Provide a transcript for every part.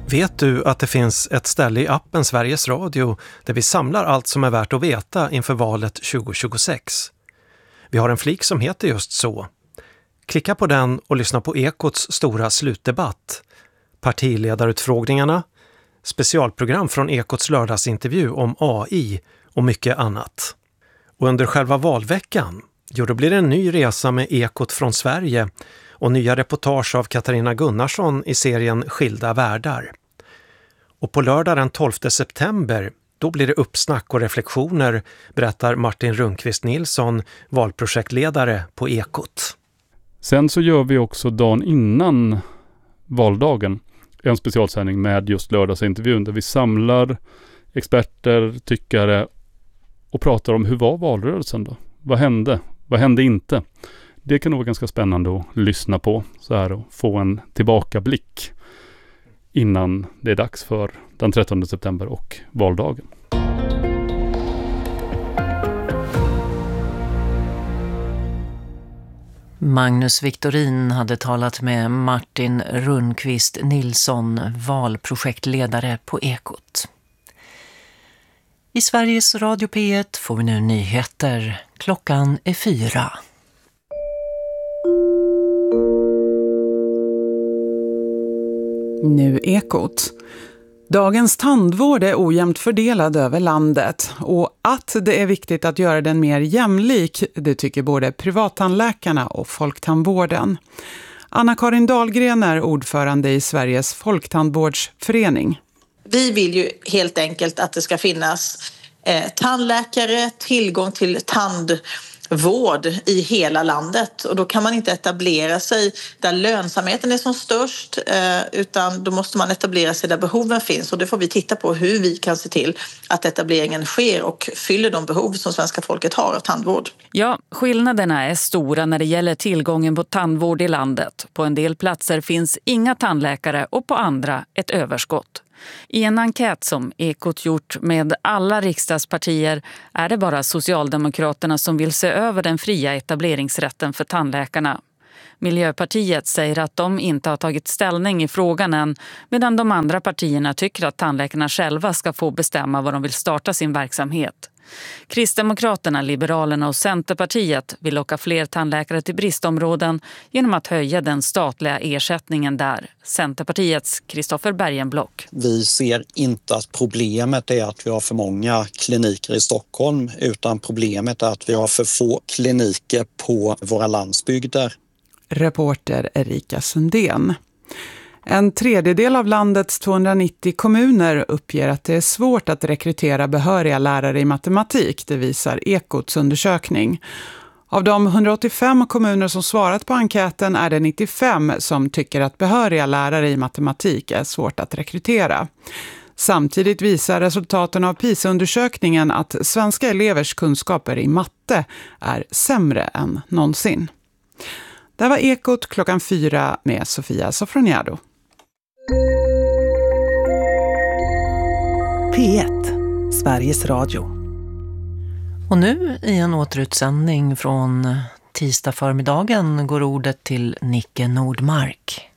Vet du att det finns ett ställe i appen Sveriges Radio där vi samlar allt som är värt att veta inför valet 2026? Vi har en flik som heter just så. Klicka på den och lyssna på Ekots stora slutdebatt, partiledarutfrågningarna, specialprogram från Ekots lördagsintervju om AI och mycket annat. Och under själva valveckan, då blir det en ny resa med Ekot från Sverige och nya reportage av Katarina Gunnarsson i serien Skilda världar. Och på lördag den 12 september, då blir det uppsnack och reflektioner, berättar Martin Rundqvist Nilsson, valprojektledare på Ekot. Sen så gör vi också dagen innan valdagen en specialsändning med just lördagsintervjun där vi samlar experter, tyckare och pratar om hur var valrörelsen då? Vad hände? Vad hände inte? Det kan nog vara ganska spännande att lyssna på så här och få en tillbakablick innan det är dags för den 13 september och valdagen. Magnus Victorin hade talat med Martin Rundqvist Nilsson, valprojektledare på Ekot. I Sveriges Radio P1 får vi nu nyheter. Klockan är 4. Nu Ekot. Dagens tandvård är ojämnt fördelad över landet och att det är viktigt att göra den mer jämlik, det tycker både privattandläkarna och Folktandvården. Anna-Karin Dahlgren är ordförande i Sveriges Folktandvårdsförening. Vi vill ju helt enkelt att det ska finnas tandläkare, tillgång till tandvård i hela landet. Och då kan man inte etablera sig där lönsamheten är som störst, utan då måste man etablera sig där behoven finns. Och det får vi titta på hur vi kan se till att etableringen sker och fyller de behov som svenska folket har av tandvård. Ja, skillnaderna är stora när det gäller tillgången på tandvård i landet. På en del platser finns inga tandläkare och på andra ett överskott. I en enkät som Ekot gjort med alla riksdagspartier är det bara Socialdemokraterna som vill se över den fria etableringsrätten för tandläkarna. Miljöpartiet säger att de inte har tagit ställning i frågan än, medan de andra partierna tycker att tandläkarna själva ska få bestämma var de vill starta sin verksamhet. Kristdemokraterna, Liberalerna och Centerpartiet vill locka fler tandläkare till bristområden genom att höja den statliga ersättningen där. Centerpartiets Kristoffer Bergenblock. Vi ser inte att problemet är att vi har för många kliniker i Stockholm, utan problemet är att vi har för få kliniker på våra landsbygder. Reporter Erika Sundén. En tredjedel av landets 290 kommuner uppger att det är svårt att rekrytera behöriga lärare i matematik, det visar Ekots undersökning. Av de 185 kommuner som svarat på enkäten är det 95 som tycker att behöriga lärare i matematik är svårt att rekrytera. Samtidigt visar resultaten av PISA-undersökningen att svenska elevers kunskaper i matte är sämre än någonsin. Det var Ekot klockan 4 med Sofia Sofroniado. P1, Sveriges Radio. Och nu i en återutsändning från tisdag förmiddagen går ordet till Nicke Nordmark.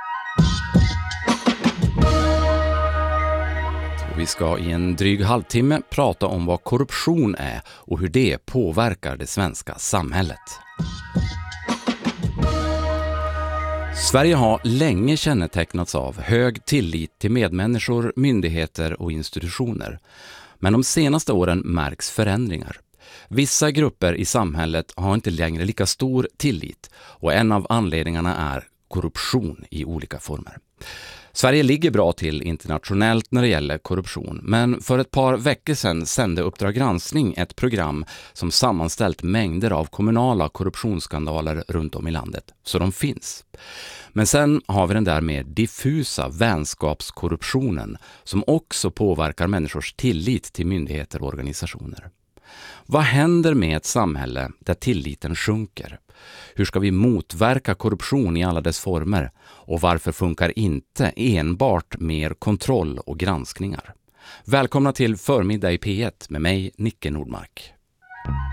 Vi ska i en dryg halvtimme prata om vad korruption är och hur det påverkar det svenska samhället. Sverige har länge kännetecknats av hög tillit till medmänniskor, myndigheter och institutioner. Men de senaste åren märks förändringar. Vissa grupper i samhället har inte längre lika stor tillit och en av anledningarna är korruption i olika former. Sverige ligger bra till internationellt när det gäller korruption, men för ett par veckor sedan sände Uppdrag granskning ett program som sammanställt mängder av kommunala korruptionsskandaler runt om i landet, så de finns. Men sen har vi den där med diffusa vänskapskorruptionen som också påverkar människors tillit till myndigheter och organisationer. Vad händer med ett samhälle där tilliten sjunker? Hur ska vi motverka korruption i alla dess former? Och varför funkar inte enbart mer kontroll och granskningar? Välkomna till Förmiddag i P1 med mig, Nicke Nordmark.